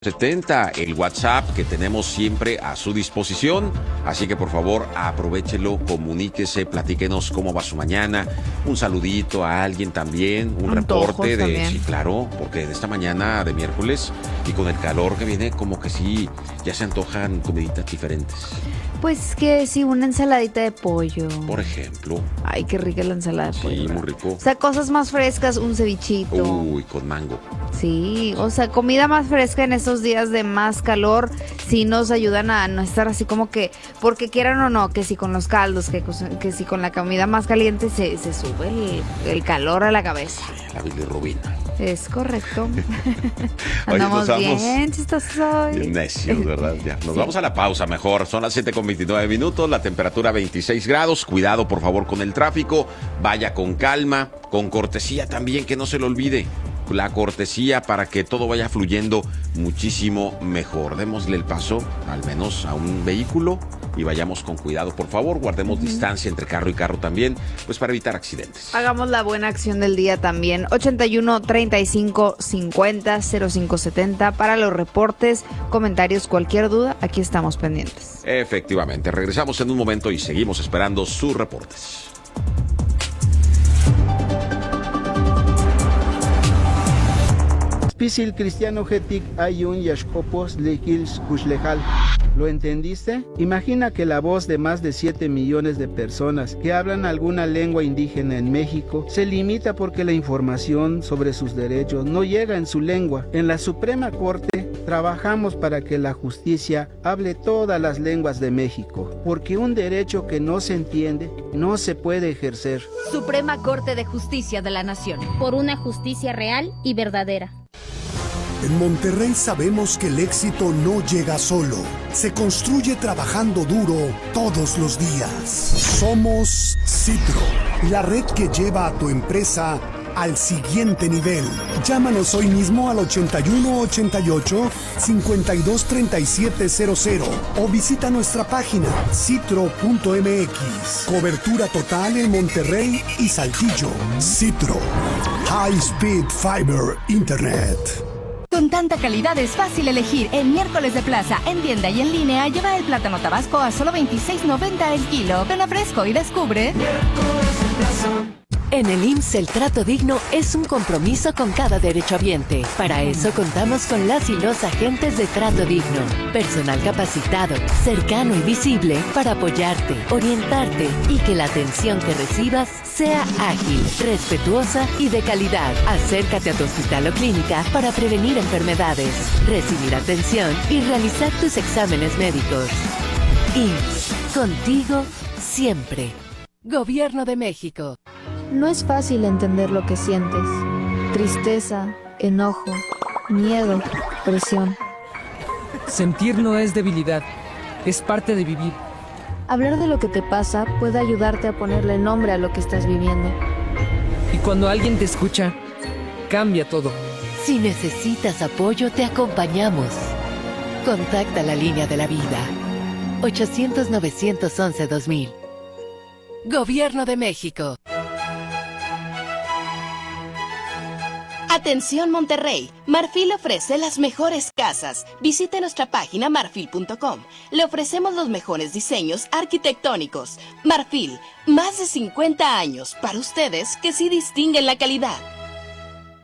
70, el WhatsApp que tenemos siempre a su disposición, así que por favor aprovechelo, comuníquese, platíquenos cómo va su mañana, un saludito a alguien también, un reporte de, también. Sí, claro, porque de esta mañana de miércoles y con el calor que viene, como que sí, ya se antojan comiditas diferentes. Pues que sí, una ensaladita de pollo. Por ejemplo. Ay, qué rica la ensalada de pollo. Sí, muy rico. O sea, cosas más frescas, un cevichito. Uy, con mango. Sí, o sea, comida más fresca en estos días de más calor, sí nos ayudan a no estar así como que, porque quieran o no, que si con los caldos, que si con la comida más caliente se sube el calor a la cabeza. La bilirrubina. Es correcto. Oye, Andamos bien, chistosos hoy. Bien necios, ¿verdad? Ya. Nos vamos a la pausa mejor. Son las 7:29, la temperatura 26 grados. Cuidado, por favor, con el tráfico. Vaya con calma, con cortesía también, que no se le olvide. La cortesía para que todo vaya fluyendo muchísimo mejor. Démosle el paso, al menos a un vehículo, y vayamos con cuidado, por favor. Guardemos distancia entre carro y carro también, pues para evitar accidentes. Hagamos la buena acción del día también. 81 35 50 05 70 para los reportes, comentarios, cualquier duda, aquí estamos pendientes. Efectivamente, regresamos en un momento y seguimos esperando sus reportes. Pisil cristiano getik ayun yashkopos lekils kushlejal. ¿Lo entendiste? Imagina que la voz de más de 7 millones de personas que hablan alguna lengua indígena en México se limita porque la información sobre sus derechos no llega en su lengua. En la Suprema Corte trabajamos para que la justicia hable todas las lenguas de México, porque un derecho que no se entiende no se puede ejercer. Suprema Corte de Justicia de la Nación. Por una justicia real y verdadera. En Monterrey sabemos que el éxito no llega solo, se construye trabajando duro todos los días. Somos Citro, la red que lleva a tu empresa al siguiente nivel. Llámanos hoy mismo al 8188-523700 o visita nuestra página citro.mx. Cobertura total en Monterrey y Saltillo. Citro, High Speed Fiber Internet. Con tanta calidad es fácil elegir. En miércoles de plaza, en tienda y en línea, lleva el plátano tabasco a solo $26.90 el kilo. Ven a Fresco y descubre. En el IMSS el trato digno es un compromiso con cada derechohabiente. Para eso contamos con las y los agentes de trato digno. Personal capacitado, cercano y visible para apoyarte, orientarte y que la atención que recibas sea ágil, respetuosa y de calidad. Acércate a tu hospital o clínica para prevenir enfermedades, recibir atención y realizar tus exámenes médicos. IMSS, contigo siempre. Gobierno de México. No es fácil entender lo que sientes. Tristeza, enojo, miedo, presión. Sentir no es debilidad, es parte de vivir. Hablar de lo que te pasa puede ayudarte a ponerle nombre a lo que estás viviendo. Y cuando alguien te escucha, cambia todo. Si necesitas apoyo, te acompañamos. Contacta la línea de la vida. 800-911-2000. Gobierno de México. Atención Monterrey, Marfil ofrece las mejores casas. Visite nuestra página marfil.com. Le ofrecemos los mejores diseños arquitectónicos. Marfil, más de 50 años para ustedes que sí distinguen la calidad.